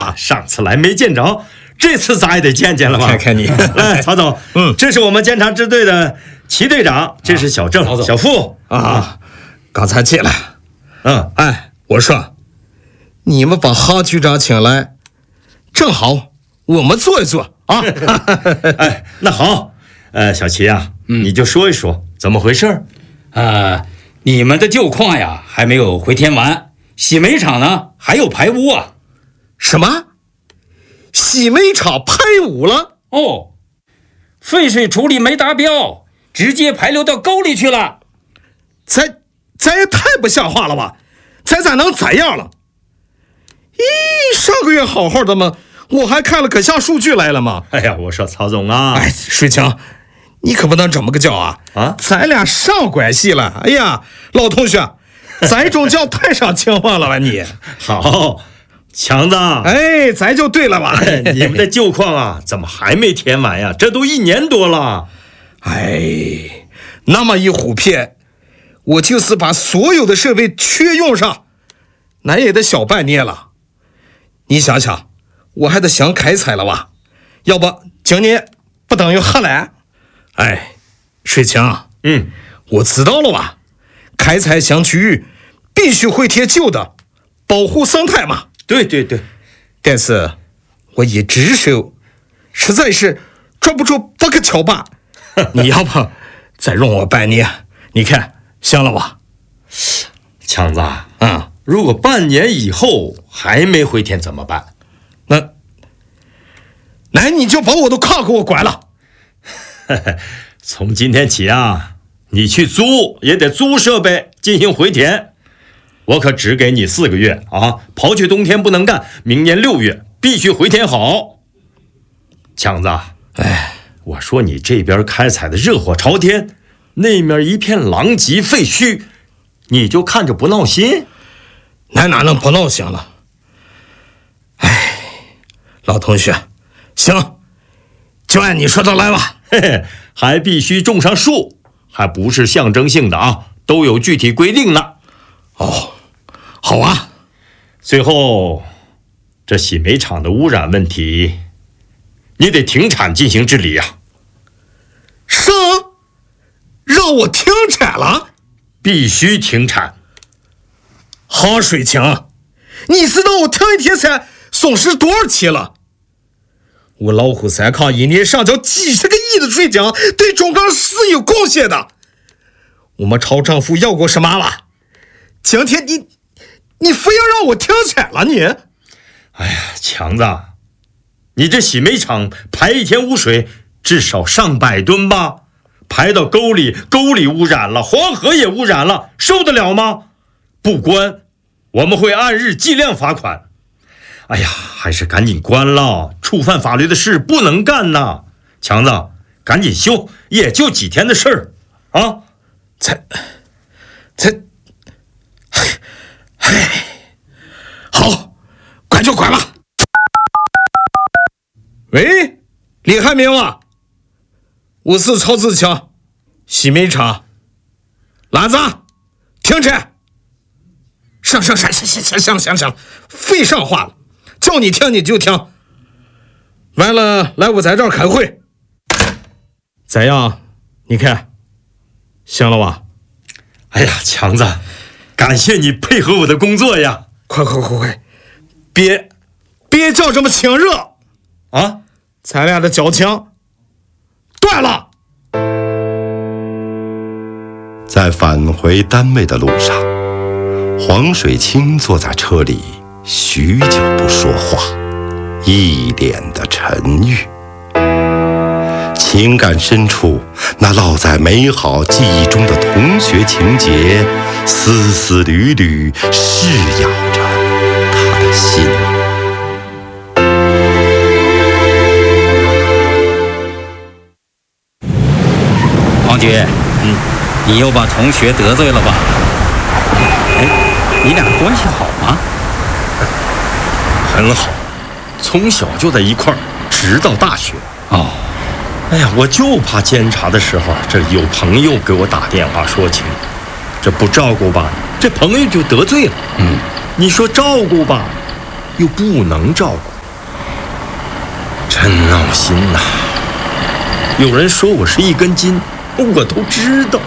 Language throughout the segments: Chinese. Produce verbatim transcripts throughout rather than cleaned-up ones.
上次来没见着，这次咱也得见见了吧？ 看看你， 来，曹总，嗯，这是我们监察支队的齐队长，这是小郑、啊、小付啊，刚才进来。 嗯， 哎，我说，你们把哈局长请来，正好我们坐一坐啊。 哎，那好，呃，小齐啊，嗯、你就说一说怎么回事？ 呃，你们的旧矿呀还没有回填完，洗煤厂呢还有排污啊。 什么？洗煤厂排污了？ 哦，废水处理没达标，直接排流到沟里去了。 咱咱也太不像话了吧？咱咋能这样了？咦，上个月好好的嘛，我还看了可下数据来了嘛。 哎呀，我说曹总啊， 哎，水清，你可不能这么个叫啊！啊，咱俩上关系了。哎呀，老同学，咱种叫太上情况了吧你？ 好。强子， 哎，咱就对了吧？ 你们的旧矿啊，怎么还没填完呀？这都一年多了。 哎，那么一虎片，我就是把所有的设备全用上，那也得小半年了。你想想，我还得想开采了吧？要不今年不等于黑了？哎，水清， 嗯， 我知道了吧？开采新区域必须回填旧的，保护生态嘛。 对对对， 但是我一只手实在是抓不住八个锹把，你要不再容我半年？你看行了吧？ 强子， 嗯， 如果半年以后还没回填怎么办？ 那那你就把我的矿给我管了。 从今天起啊，你去租也得租设备进行回填。我可只给你四个月啊！刨去冬天不能干，明年六月必须回填好。强子， 哎， 我说你这边开采的热火朝天，那面一片狼藉废墟，你就看着不闹心？ 那哪能不闹心了？哎，老同学，行，就按你说的来吧。 嘿嘿，还必须种上树，还不是象征性的啊，都有具体规定呢。 哦，好啊。 最后，这洗煤厂的污染问题，你得停产进行治理呀、啊。 什么？让我停产了？ 必须停产。 好，水清，你知道我停一天产损失多少钱了？我老虎三抗一年上交几十个亿的税金，对中钢是有贡献的。我们朝政府要过什么了？今天你你非要让我停产了你？ 哎呀，强子，你这洗煤厂排一天污水至少上百吨吧，排到沟里，沟里污染了，黄河也污染了，受得了吗？不关，我们会按日计量罚款。哎呀，还是赶紧关了，触犯法律的事不能干呐！强子，赶紧修，也就几天的事儿啊！ 才才唉，好，管就管了。喂，李汉明啊，我是曹志强，洗煤厂，篮子停产。上上上行行行行行行，废上话了，叫你听你就听。完了，来我在这儿开会。咋样？你看，行了吧？ 哎呀，强子，感谢你配合我的工作呀！ 快快快快，别别叫这么亲热啊！ 咱俩的交情断了。 在返回单位的路上，黄水清坐在车里，许久不说话，一脸的沉郁。情感深处，那烙在美好记忆中的同学情节，丝丝缕缕噬咬着他的心。 王局，嗯，你又把同学得罪了吧？哎，你俩关系好吗？ 很好，从小就在一块儿，直到大学。 哦。 哎呀，我就怕监察的时候，这有朋友给我打电话说情，这不照顾吧，这朋友就得罪了。 嗯， 你说照顾吧，又不能照顾。 真闹心呐！有人说我是一根筋，我都知道。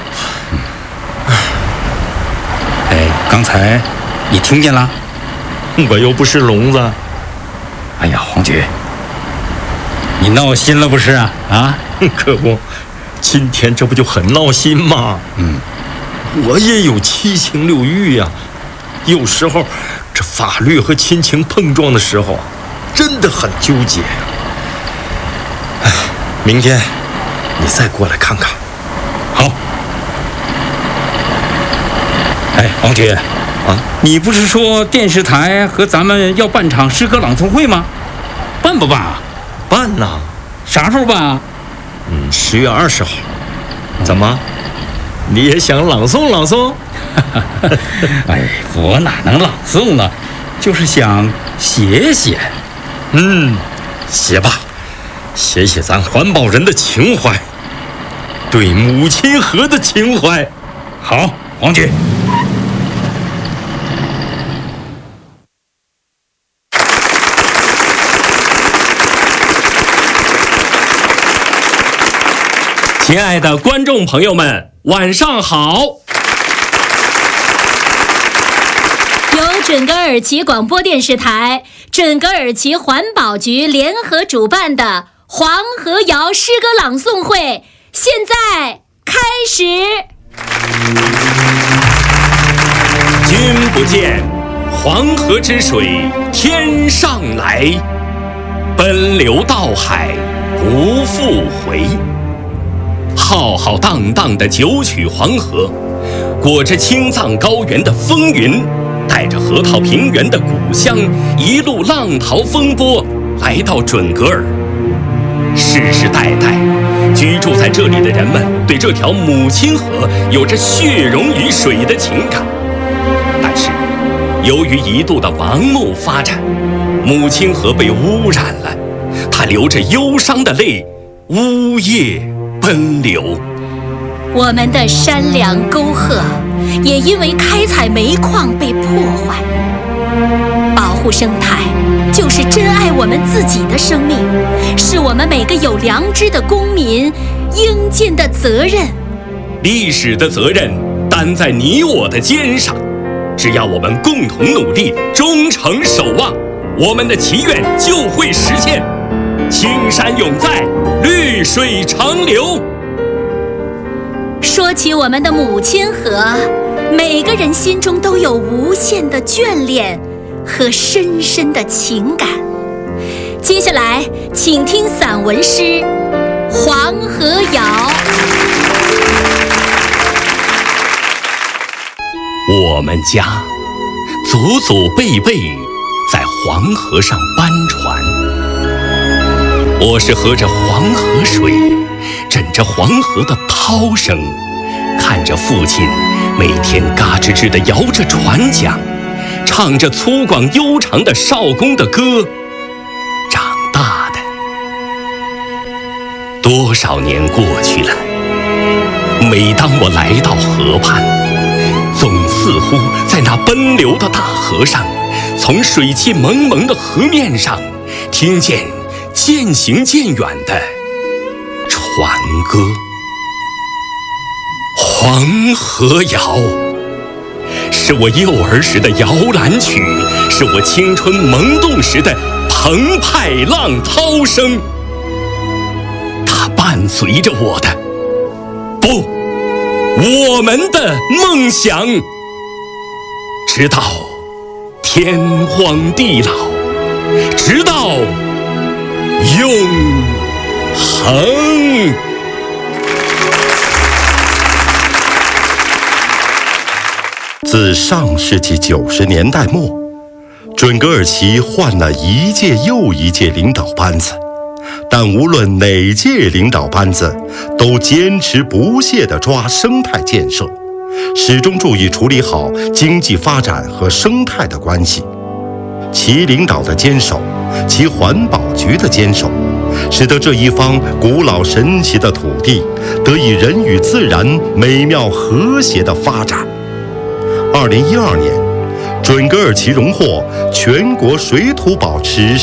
哎，刚才你听见了？ 我又不是聋子。 哎呀，黄局，你闹心了不是啊？啊， 可不，今天这不就很闹心吗？ 嗯， 我也有七情六欲呀、啊，有时候这法律和亲情碰撞的时候，真的很纠结。哎，明天你再过来看看。 好。哎，黄局，啊，你不是说电视台和咱们要办场诗歌朗诵会吗？办不办啊？ 办呐。 啥时候办啊？ 嗯，十月二十号。怎么？你也想朗诵朗诵？ 哎，我哪能朗诵呢？就是想写写。 嗯，写吧，写写咱环保人的情怀，对母亲河的情怀。 好，黄局。 亲爱的观众朋友们，晚上好！ 由准噶尔旗广播电视台、准噶尔旗环保局联合主办的黄河谣诗歌朗诵会，现在开始。 君不见，黄河之水天上来，奔流到海不复回。浩浩荡荡的九曲黄河，裹着青藏高原的风云，带着河套平原的古香，一路浪淘风波来到准噶尔。世世代代居住在这里的人们对这条母亲河有着血溶于水的情感，但是由于一度的盲目发展，母亲河被污染了，它流着忧伤的泪，呜咽奔流。 我们的山梁沟壑也因为开采煤矿被破坏。保护生态就是珍爱我们自己的生命，是我们每个有良知的公民应尽的责任。 历史的责任担在你我的肩上，只要我们共同努力，忠诚守望，我们的祈愿就会实现。青山永在，绿水长流。 说起我们的母亲河，每个人心中都有无限的眷恋和深深的情感。接下来，请听散文诗《黄河谣》。 我们家祖祖辈辈在黄河上搬船，我是喝着黄河水，枕着黄河的涛声，看着父亲每天嘎吱吱地摇着船桨，唱着粗犷悠长的少公的歌长大的。多少年过去了，每当我来到河畔，总似乎在那奔流的大河上，从水汽蒙蒙的河面上，听见渐行渐远的船歌。黄河谣是我幼儿时的摇篮曲，是我青春萌动时的澎湃浪涛声。它伴随着我的，不，我们的梦想，直到天荒地老，直到永恒。 自上世纪九十年代末，准噶尔旗换了一届又一届领导班子，但无论哪届领导班子，都坚持不懈地抓生态建设，始终注意处理好经济发展和生态的关系。其领导的坚守，其环保局的坚守，使得这一方古老神奇的土地得以人与自然美妙和谐的发展。二零一二年，准噶尔旗荣获全国水土保持